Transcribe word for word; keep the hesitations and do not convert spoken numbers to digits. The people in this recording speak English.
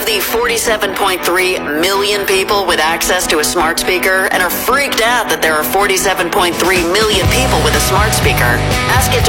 of the forty-seven point three million people with access to a smart speaker and are freaked out that there are forty-seven point three million people with a smart speaker? Ask it